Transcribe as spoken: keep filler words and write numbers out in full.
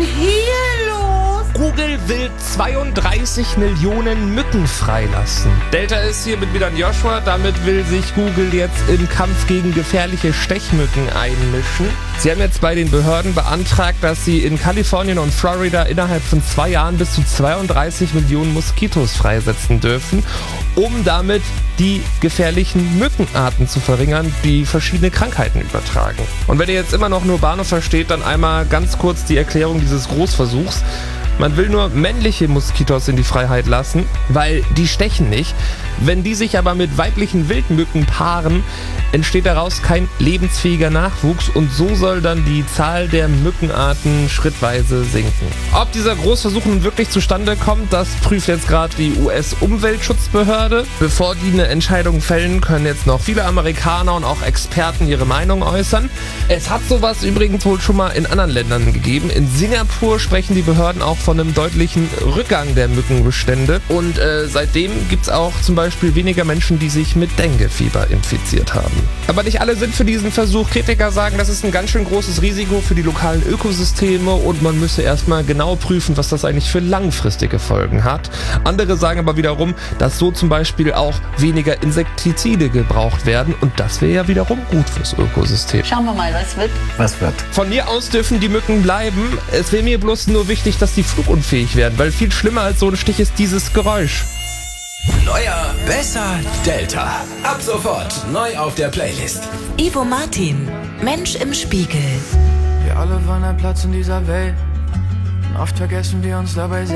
denn hier los? Google will zweiunddreißig Millionen Mücken freilassen. Delta ist hier mit Milan Joshua. Damit will sich Google jetzt im Kampf gegen gefährliche Stechmücken einmischen. Sie haben jetzt bei den Behörden beantragt, dass sie in Kalifornien und Florida innerhalb von zwei Jahren bis zu zweiunddreißig Millionen Moskitos freisetzen dürfen, um damit die gefährlichen Mückenarten zu verringern, die verschiedene Krankheiten übertragen. Und wenn ihr jetzt immer noch nur Bahnhof versteht, dann einmal ganz kurz die Erklärung dieses Großversuchs. Man will nur männliche Moskitos in die Freiheit lassen, weil die stechen nicht. Wenn die sich aber mit weiblichen Wildmücken paaren, entsteht daraus kein lebensfähiger Nachwuchs und so soll dann die Zahl der Mückenarten schrittweise sinken. Ob dieser Großversuch nun wirklich zustande kommt, das prüft jetzt gerade die U S-Umweltschutzbehörde. Bevor die eine Entscheidung fällen, können jetzt noch viele Amerikaner und auch Experten ihre Meinung äußern. Es hat sowas übrigens wohl schon mal in anderen Ländern gegeben. In Singapur sprechen die Behörden auch von einem deutlichen Rückgang der Mückenbestände und äh, seitdem gibt es auch zum Beispiel weniger Menschen, die sich mit Dengue-Fieber infiziert haben. Aber nicht alle sind für diesen Versuch. Kritiker sagen, das ist ein ganz schön großes Risiko für die lokalen Ökosysteme und man müsse erstmal genau prüfen, was das eigentlich für langfristige Folgen hat. Andere sagen aber wiederum, dass so zum Beispiel auch weniger Insektizide gebraucht werden und das wäre ja wiederum gut fürs Ökosystem. Schauen wir mal, was wird. Was wird? Von mir aus dürfen die Mücken bleiben. Es wäre mir bloß nur wichtig, dass die flugunfähig werden, weil viel schlimmer als so ein Stich ist dieses Geräusch. Neuer, besser, Delta. Ab sofort neu auf der Playlist. Ivo Martin, Mensch im Spiegel. Wir alle wollen einen Platz in dieser Welt. Und oft vergessen wir uns dabei